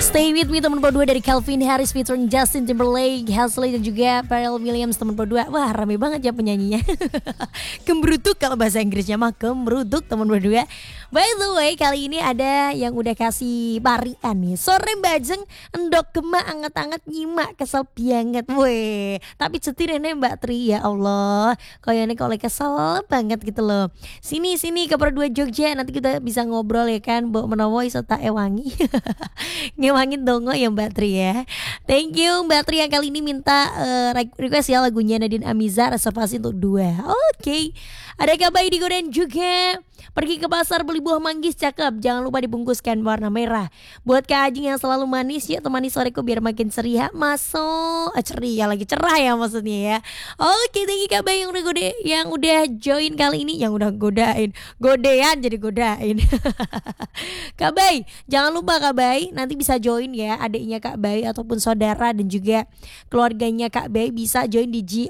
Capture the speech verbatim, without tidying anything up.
Stay With Me teman berdua dari Calvin Harris featuring Justin Timberlake, Halsey dan juga Pharrell Williams teman berdua. Wah rame banget ya penyanyinya. Kemberutuk kalau bahasa Inggrisnya mah kemberutuk teman berdua. By the way kali ini ada yang udah kasih barian nih. Sore bajeng endok gemak anget-anget nyimak kesel banget weh. Tapi cetirnya Mbak Tri ya Allah. Kayaknya kalau kesel banget gitu loh. Sini sini ke berdua Jogja nanti kita bisa ngobrol ya kan. Mbok menawa serta ewangi. Ngewangin dongo ya Mbak Tri ya. Thank you Mbak Tri yang kali ini minta uh, request ya lagunya Nadine Amiza reservasi untuk dua. Oke okay. Ada Kabai di Goden juga. Pergi ke pasar beli buah manggis cakep. Jangan lupa dibungkuskan warna merah. Buat Kak Ajeng yang selalu manis ya temani soreku biar makin ceria. Masuk ah, ceria lagi cerah ya maksudnya ya. Oke okay, thank you Kabai yang udah gode, yang udah join kali ini. Yang udah godain. Godean jadi godain. Kabai jangan lupa Kabai nanti bisa join ya adiknya Kak Bay ataupun saudara dan juga keluarganya Kak Bay bisa join di G